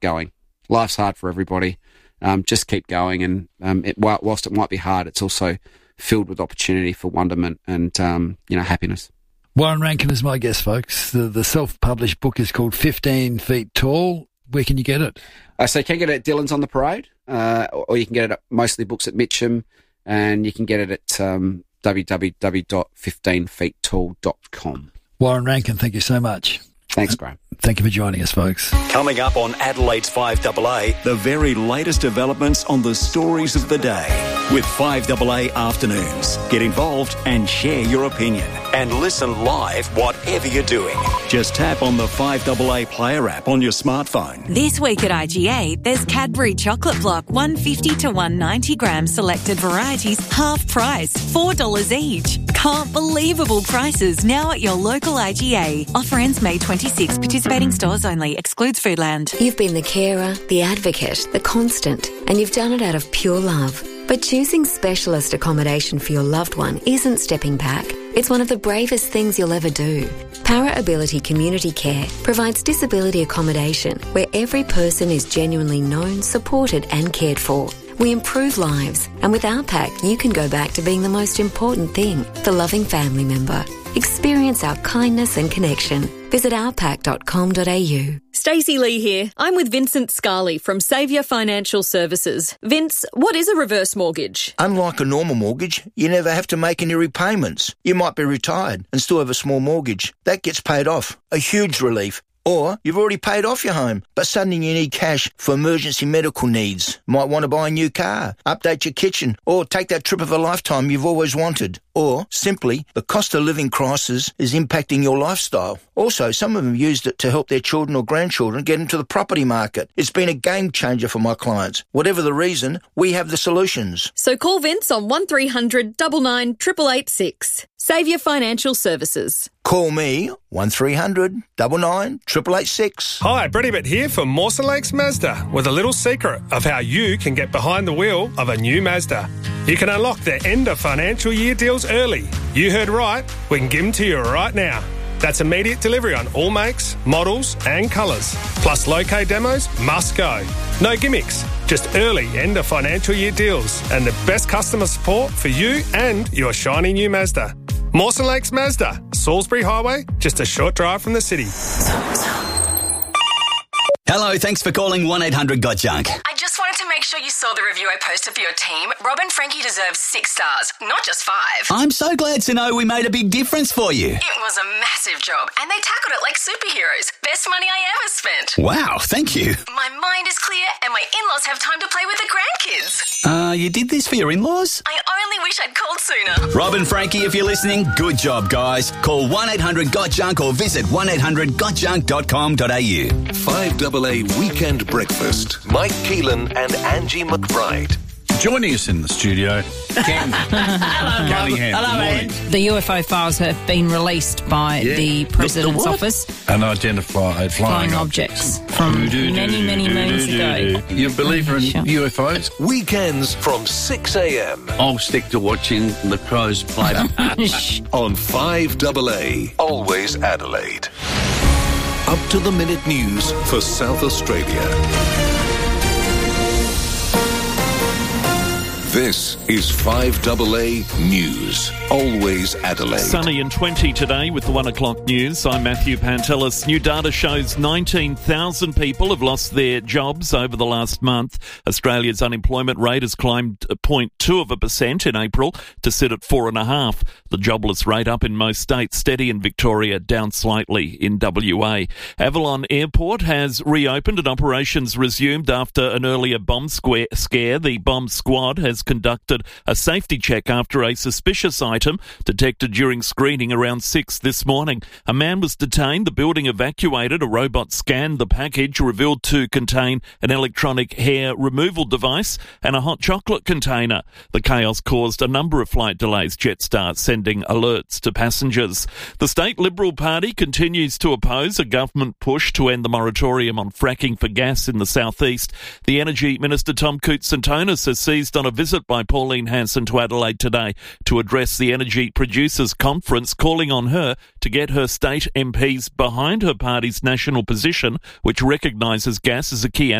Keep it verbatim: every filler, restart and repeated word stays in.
going. Life's hard for everybody. Um, just keep going. And um, it, whilst it might be hard, it's also filled with opportunity for wonderment and, um, you know, happiness. Warren Rankin is my guest, folks. The, the self-published book is called fifteen feet Tall. Where can you get it? Uh, so you can get it at Dillon's on the Parade, uh, or you can get it at Mostly Books at Mitcham, and you can get it at um, w w w dot fifteen feet tall dot com. Warren Rankin, thank you so much. Thanks, Graham. Thank you for joining us, folks. Coming up on Adelaide's five A A, the very latest developments on the stories of the day with five A A Afternoons. Get involved and share your opinion. And listen live whatever you're doing. Just tap on the five A A Player app on your smartphone. This week at I G A, there's Cadbury Chocolate Block one fifty to one ninety gram selected varieties, half price, four dollars each. Can't believable prices now at your local I G A. Offer ends May twenty-sixth. Participating stores only. Excludes Foodland. You've been the carer, the advocate, the constant, and you've done it out of pure love. But choosing specialist accommodation for your loved one isn't stepping back. It's one of the bravest things you'll ever do. Para Ability Community Care provides disability accommodation where every person is genuinely known, supported and cared for. We improve lives, and with our pack, you can go back to being the most important thing, the loving family member. Experience our kindness and connection. Visit our pack dot com dot a u. Stacey Lee here. I'm with Vincent Scarley from Saviour Financial Services. Vince, what is a reverse mortgage? Unlike a normal mortgage, you never have to make any repayments. You might be retired and still have a small mortgage. That gets paid off. A huge relief. Or you've already paid off your home, but suddenly you need cash for emergency medical needs. Might want to buy a new car, update your kitchen, or take that trip of a lifetime you've always wanted. Or, simply, the cost of living crisis is impacting your lifestyle. Also, some of them used it to help their children or grandchildren get into the property market. It's been a game changer for my clients. Whatever the reason, we have the solutions. So call Vince on one three hundred nine nine eight eight eight six. Saviour Financial Services. Call me, one three hundred nine nine eight eight eight six. Hi, Brady Bitt here for Mawson Lakes Mazda with a little secret of how you can get behind the wheel of a new Mazda. You can unlock their end of financial year deals early. You heard right, we can give them to you right now. That's immediate delivery on all makes, models and colours. Plus low-K demos must go. No gimmicks, just early end of financial year deals and the best customer support for you and your shiny new Mazda. Mawson Lakes Mazda, Salisbury Highway, just a short drive from the city. Hello, thanks for calling one eight hundred got junk. I just wanted to make sure you saw the review I posted for your team. Rob and Frankie deserve six stars, not just five. I'm so glad to know we made a big difference for you. It was a massive job, and they tackled it like superheroes. Best money I ever spent. Wow, thank you. My mind is clear, and my in-laws have time to play with the grandkids. Uh, you did this for your in-laws? I only wish I'd called sooner. Rob and Frankie, if you're listening, good job, guys. Call one eight hundred got junk or visit one eight hundred got junk dot com dot a u. five A A Weekend Breakfast. Mike Keelan and Angie McBride. Joining us in the studio, Ken. Hello, Cunningham. Hello, Good morning. The U F O files have been released by Yeah. the President's The- the what? office. Unidentified flying, Flying objects from many, many moons ago. You a believer in Sure. U F Os? Weekends from six a.m. I'll stick to watching the Crows play. on five A A. Always Adelaide. Up to the minute news for South Australia. This is five A A News. Always Adelaide. Sunny and twenty today with the one o'clock news. I'm Matthew Pantelis. New data shows nineteen thousand people have lost their jobs over the last month. Australia's unemployment rate has climbed zero point two of a percent in April to sit at four and a half. The jobless rate up in most states, steady in Victoria, down slightly in W A. Avalon Airport has reopened and operations resumed after an earlier bomb square scare. The bomb squad has conducted a safety check after a suspicious item detected during screening around six this morning. A man was detained, the building evacuated, a robot scanned the package revealed to contain an electronic hair removal device and a hot chocolate container. The chaos caused a number of flight delays, Jetstar sending alerts to passengers. The State Liberal Party continues to oppose a government push to end the moratorium on fracking for gas in the southeast. The Energy Minister Tom Koutsantonis has seized on a visit visit by Pauline Hanson to Adelaide today to address the Energy Producers Conference, calling on her to get her state M Ps behind her party's national position, which recognises gas as a key